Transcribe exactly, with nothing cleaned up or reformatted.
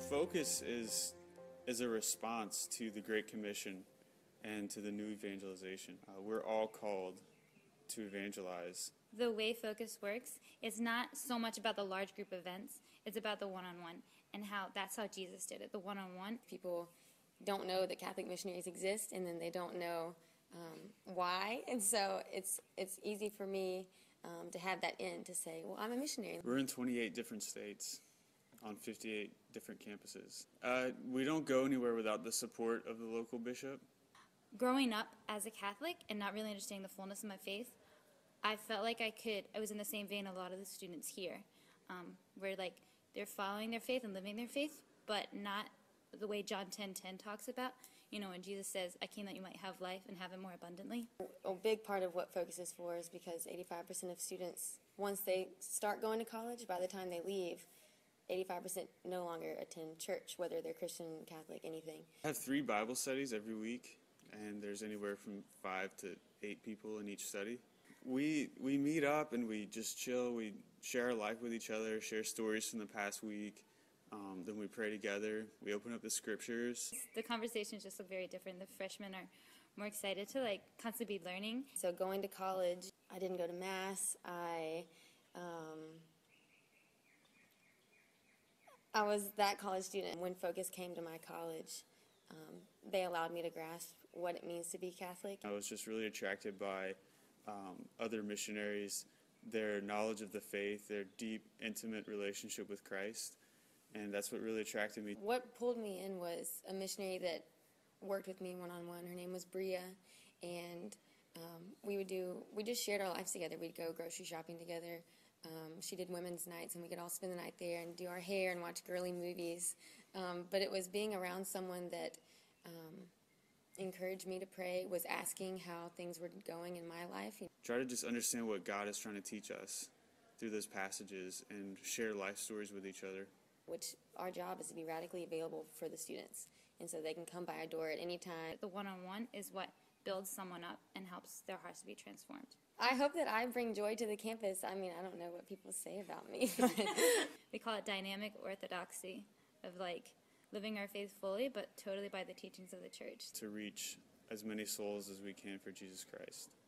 Focus is is a response to the Great Commission and to the new evangelization. Uh, we're all called to evangelize. The way Focus works is not so much about the large group events, it's about the one-on-one, and how that's how Jesus did it, the one-on-one. People don't know that Catholic missionaries exist, and then they don't know um, why, and so it's it's easy for me um, to have that in, to say, well, I'm a missionary. We're in twenty-eight different states on fifty-eight different campuses. Uh, we don't go anywhere without the support of the local bishop. Growing up as a Catholic and not really understanding the fullness of my faith, I felt like I could, I was in the same vein a lot of the students here, um, where like they're following their faith and living their faith, but not the way John ten ten talks about, you know, when Jesus says, I came that you might have life and have it more abundantly. A big part of what Focus is for is because eighty-five percent of students, once they start going to college, by the time they leave, eighty-five percent no longer attend church, whether they're Christian, Catholic, anything. I have three Bible studies every week, and there's anywhere from five to eight people in each study. We we meet up and we just chill. We share our life with each other, share stories from the past week. Um, then we pray together. We open up the scriptures. The conversations just look very different. The freshmen are more excited to like constantly be learning. So going to college, I didn't go to Mass. I um, I was that college student. When Focus came to my college, um, they allowed me to grasp what it means to be Catholic. I was just really attracted by um, other missionaries, their knowledge of the faith, their deep, intimate relationship with Christ, and that's what really attracted me. What pulled me in was a missionary that worked with me one-on-one. Her name was Bria, and um, we would do, we just shared our lives together. We'd go grocery shopping together. Um, she did women's nights, and we could all spend the night there and do our hair and watch girly movies. Um, but it was being around someone that um, encouraged me to pray, was asking how things were going in my life. Try to just understand what God is trying to teach us through those passages and share life stories with each other. Which our job is to be radically available for the students, and so they can come by our door at any time. The one-on-one is what builds someone up and helps their hearts to be transformed. I hope that I bring joy to the campus. I mean, I don't know what people say about me. We call it dynamic orthodoxy, of like living our faith fully, but totally by the teachings of the church. To reach as many souls as we can for Jesus Christ.